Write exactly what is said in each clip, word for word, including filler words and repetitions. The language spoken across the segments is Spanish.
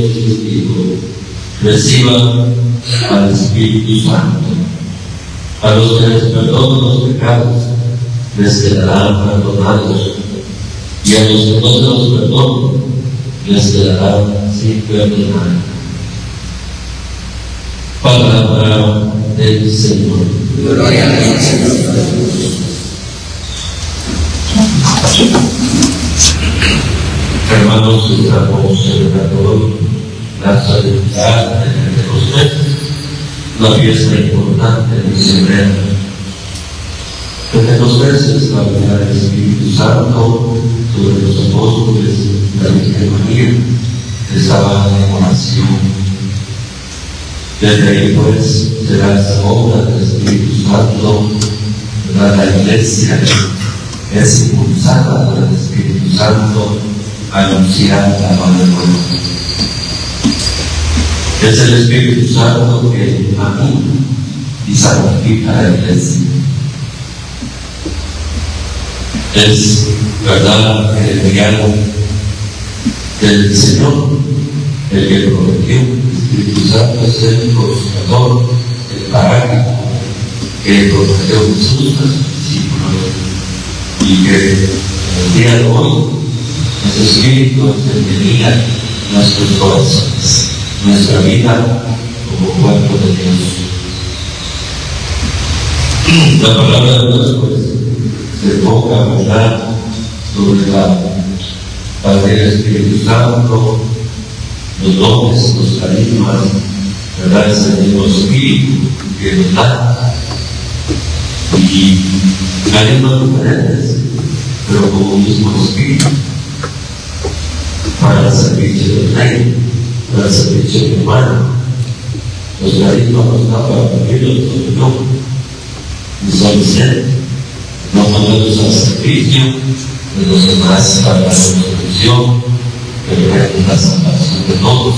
digo, reciban al Espíritu Santo. A los que les perdonen los pecados, les quedarán perdonados, y a los que no se los perdonen, les quedarán sin perdonar. Palabra del Señor. Gloria a ti, Señor. Hermanos, estamos celebrando hoy la solemnidad de Pentecostés, una fiesta importante de celebrar. Pentecostés es la venida del Espíritu Santo sobre los apóstoles y la Virgen María, que estaban en oración. Desde ahí, pues, será esa obra del Espíritu Santo, ¿verdad? La Iglesia es impulsada por el Espíritu Santo a anunciar la buena nueva. Es el Espíritu Santo que anima y santifica a la Iglesia. Es, ¿verdad?, el regalo del Señor, el que prometió. El Espíritu Santo es el consolador, el paráclito, que prometió Jesús a sus discípulos, y que en el día de hoy ese Espíritu es el que guía nuestros corazones, nuestra vida como cuerpo de Dios. La palabra de Dios, pues, se enfoca, ¿verdad?, sobre la parte del Espíritu Santo, los dones, los carismas, ¿verdad? Es el mismo Espíritu que nos da, y carismas diferentes, pero como un mismo Espíritu, para el servicio del reino, para el servicio del humano. Los carismas no están para vivirlos sobre yo, ni son ser, no mandarlos al servicio de los demás para la resurrección, pero es la salvación de todos.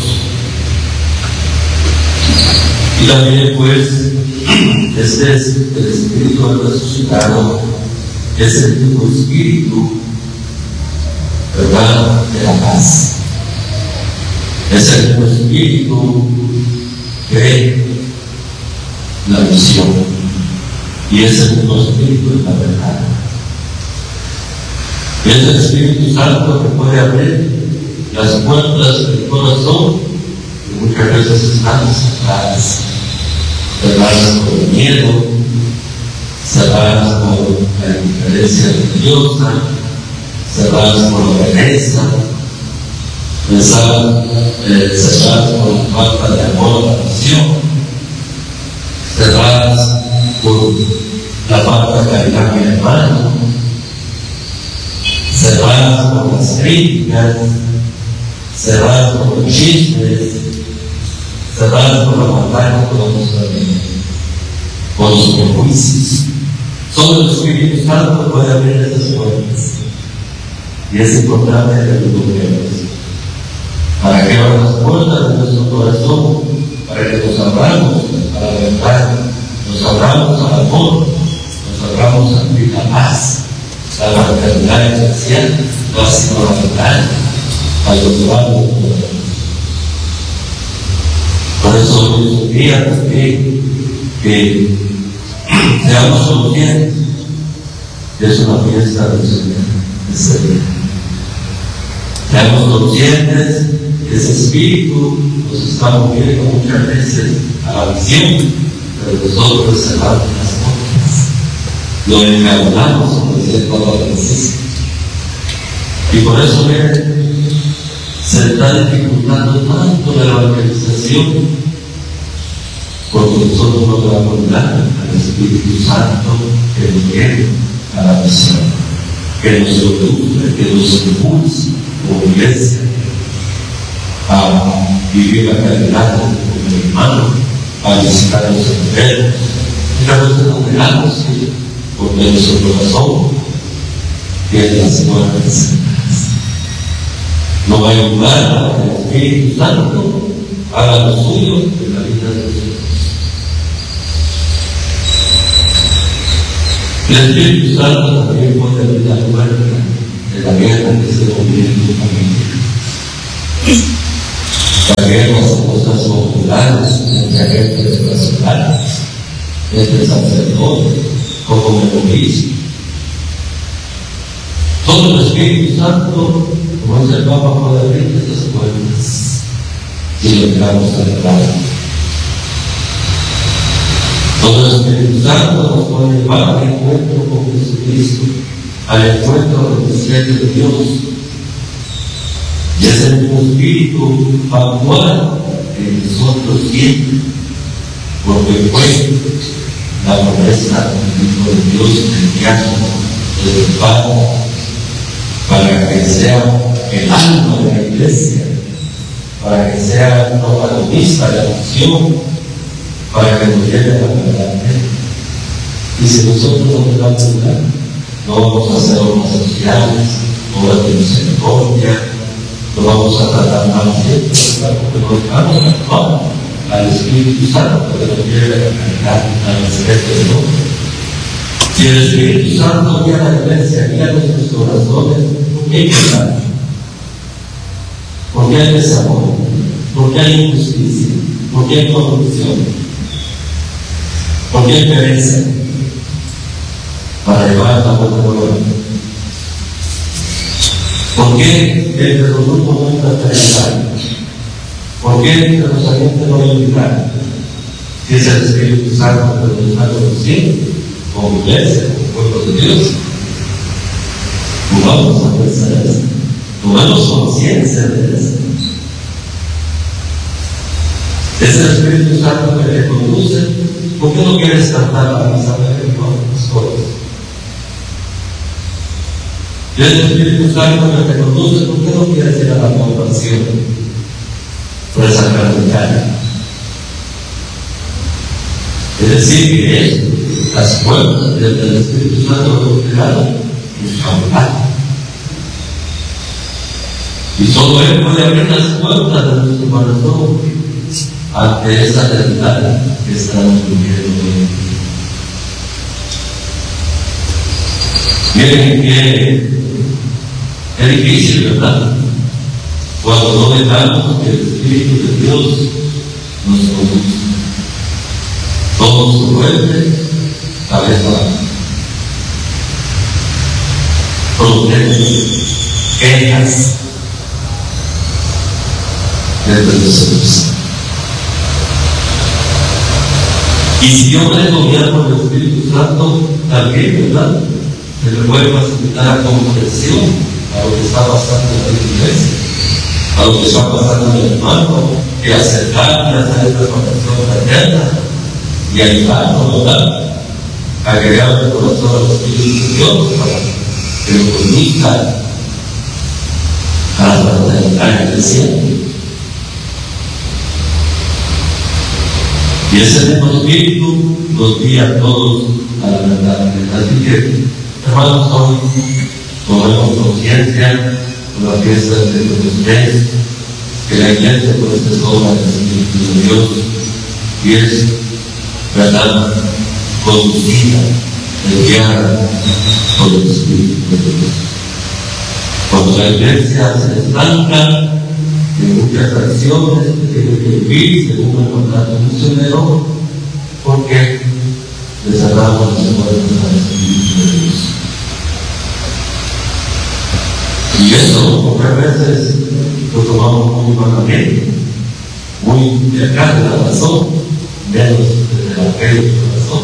Y también, pues, este es el Espíritu del resucitado, es el mismo Espíritu, ¿verdad?, de la paz. Es el mismo Espíritu que la visión, y es el mismo Espíritu de la verdad. Y es el Espíritu Santo que puede abrir las puertas del corazón, que muchas veces están cerradas, cerradas por el miedo, cerradas por la indiferencia religiosa, cerradas por la pereza, eh, cerradas por la falta de amor a la misión, cerradas por la falta de caridad con el hermano, cerradas por las críticas, cerradas por los chismes, cerradas por la maldad que podemos también, por los prejuicios. Solo el Espíritu Santo puede abrir esas puertas. Y es importante que lo toquemos, para que abran las puertas de nuestro corazón, para que nos abramos a la verdad, nos abramos al amor, nos abramos a la paz, a la fraternidad eclesial, la singularidad, a los barrios. Por eso hoy es un día también que seamos conscientes que es una fiesta del Señor, ese día. Seamos conscientes que ese Espíritu nos está moviendo muchas veces a la visión, pero nosotros reservamos las puertas, lo encadenamos, como dice el Papa Francisco. Y por eso miren, se está dificultando tanto la evangelización, porque nosotros no damos nada al Espíritu Santo que nos lleve a la visión, que nos produce, que nos impulse como iglesia a vivir la caridad como hermano, a visitar a los enfermos. Muchas veces nos negamos, ¿sí?, porque nuestro corazón tiene las puertas cerradas. No va a ayudar a que el Espíritu Santo haga lo suyo en la vida de nosotros. El Espíritu Santo también puede abrir la puerta de la guerra que se convierte en familia. guerras en cosas populares, entre agentes nacionales, entre sacerdotes, como memorismo. Todo el Espíritu Santo, como dice el Papa, puede abrir estas puertas si lo dejamos entrar. Todo el Espíritu Santo nos puede llevar al encuentro con Jesucristo, al encuentro del cielo de Dios. Y es el mismo Espíritu actual que nosotros siempre, porque fue la promesa del Hijo de Dios enviado desde el Padre para que sea el alma de la Iglesia, para que sea el protagonista de la misión, para que nos lleve a la verdad. Y si nosotros no le damos lugar, no vamos a hacer obras sociales, obras de misericordia, no vamos a tratar mal siempre, porque no dejamos actuar al Espíritu Santo que nos lleve a la verdad, al respeto del hombre. Si el Espíritu Santo guía a la Iglesia, guía nuestros corazones, ¿por qué hay pecado? ¿Por qué hay desamor? ¿Por qué hay injusticia? ¿Por qué hay corrupción? ¿Por qué hay pereza? Para llevar la buena nueva. ¿Por qué entre los grupos no hay fraternidad? ¿Por qué entre los salientes no hay unidad? Si es el Espíritu Santo que nos está conociendo, como iglesia, como pueblo de Dios, jugamos a pensar eso, tomamos conciencia de eso. Es el Espíritu Santo que te conduce. ¿Por qué no quieres cantar la misa de los coros? Es el Espíritu Santo que te conduce. ¿Por qué no quieres ir a la conversión por esa carretera? Es decir, que es las puertas del Espíritu Santo revelado en su amor. Y solo Él puede abrir las puertas de nuestro corazón ante esa realidad que estamos viviendo hoy. Miren que es difícil, ¿verdad? Cuando no dejamos que el Espíritu de Dios nos conduzca. Todo se vuelve cabeza abajo. Problemas, quejas entre nosotros. Y si yo me dejo guiar por el Espíritu Santo, también, ¿verdad?, se le puede facilitar la comprensión a lo que está pasando en la iglesia, a lo que está pasando en el hermano, que acercarme a hacer esta comprensión fraterna y ayudarnos, ¿verdad?, a crear el corazón al Espíritu de Dios para que lo conduzca a la fraternidad iglesia. Y ese mismo Espíritu nos guía a todos a la verdad. Así que, hermanos, hoy tomemos conciencia con la fiesta de Pentecostés, que la iglesia pues se toma el Espíritu de Dios y es, ¿verdad?, conducida, guiada por el Espíritu de Dios. Cuando la iglesia se estanca en muchas acciones que tiene que vivir según el mandato misionero, porque le cerramos las puertas al Espíritu de Dios. Y eso pocas veces lo tomamos muy malamente, muy de acá de la razón, menos del Evangelio de la razón.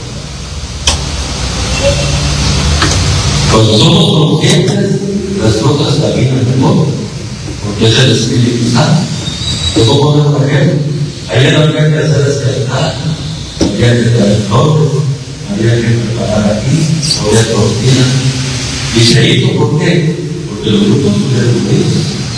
Cuando somos conscientes, las cosas caminan mejor, porque es el Espíritu Santo. Yo como un ejemplo, ayer había que hacer escalada, había que traer flores, había que preparar aquí, había tortillas, y se hizo. ¿Por qué? Porque los grupos estuvieron unidos.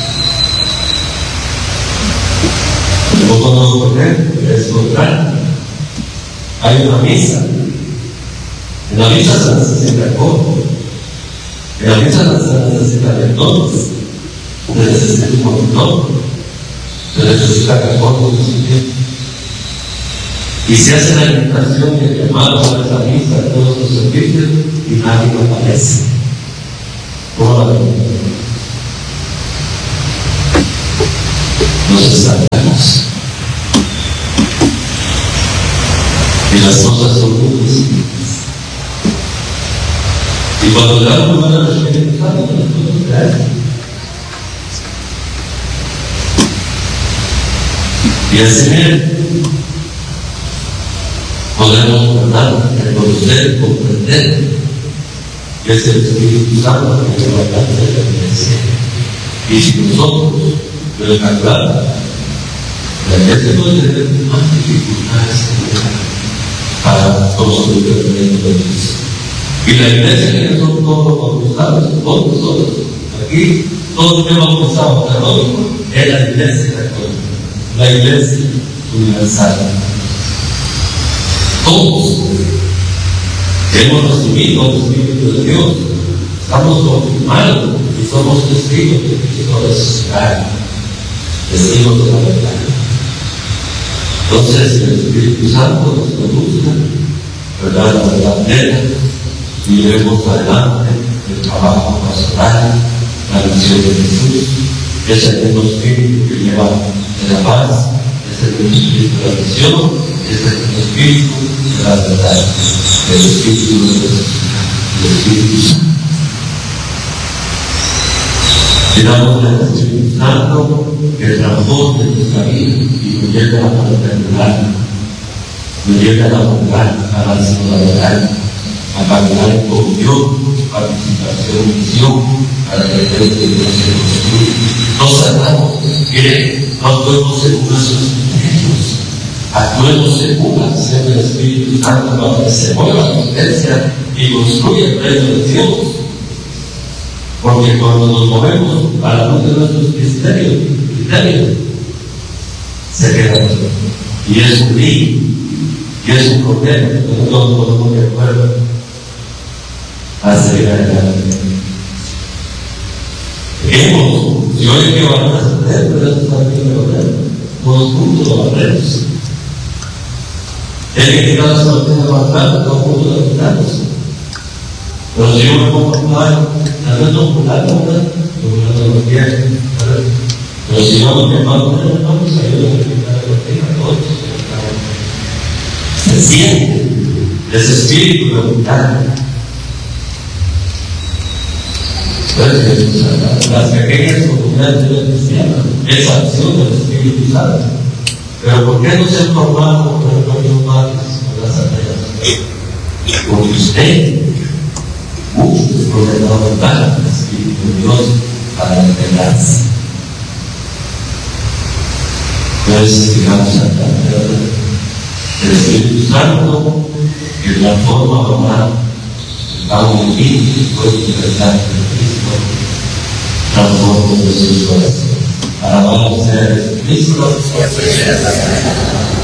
Yo conozco por qué, es contrario. Hay una misa. En la misa se necesita coro. En la misa se necesita lectores. Se necesita un monitor. Se necesita cajón de disciplina. Y se hace la invitación y el llamado a esa misa de todos los servicios y nadie lo aparece. ¿Cómo la ven? nos estancamos. Y las cosas son muy distintas. Y cuando le damos lugar a los Espíritu Santo, las cosas reales. Y así bien, podemos, ¿verdad?, reconocer, comprender que es el Espíritu Santo que lleva adelante la iglesia. Y si nosotros lo encantamos, la iglesia puede tener más dificultades para construir el reino de Dios. Y la iglesia que son todos bautizados, todos nosotros, aquí, todos que bautizados católicos, es la iglesia católica, la iglesia universal. Todos que hemos recibido el Espíritu de Dios, estamos confirmados y somos testigos de Cristo resucitado, testigos de la verdad. Entonces el Espíritu Santo nos conduzca, ¿verdad?, la verdad plena, y iremos adelante el trabajo pastoral, la misión de Jesús. Es el mismo Espíritu que lleva de la paz, es el mismo Espíritu de la misión, es el mismo Espíritu de la verdad, el Espíritu de Dios, el Espíritu Santo. Pidamos al Espíritu Santo que transforme nuestra vida y nos lleve a la fraternidad, nos lleve a la bondad, a la solidaridad, a caminar en comunión, participación, misión, para que el reino de Dios se construya. Nos cerramos, mire, no actuemos según nuestros criterios, actuemos según la acción del Espíritu Santo para que se mueva la iglesia y construya el reino de Dios. Porque cuando nos movemos a la luz de nuestros criterios, criterios se queda solo. Y es un lío, y es un problema que todos podemos de acuerdo a seguir adelante. Hemos, si hoy que van a hacer, pero eso está bien de volver, todos juntos lo hablemos. El que quiera las noticias más grandes, todos juntos lo quitamos. Pero si yo me pongo a jugar, tal vez no jugar, no jugar, no lo quiero. Pero si yo me pongo a jugar, vamos a ayudar a quitar la cortina a todos. Se siente ese espíritu de unidad. Entonces, las pequeñas comunidades de la cristiana, esa acción del Espíritu Santo. Pero ¿por qué no se han formado con el Antonio Márquez con las aldeas? Porque usted, muchos problemas verdad del Espíritu de Dios para integrarse. Entonces, digamos, el Espíritu Santo, que es la forma normal, algo divino, después de verdad de Cristo, transforma nuestros corazones. Alabado sea Jesucristo.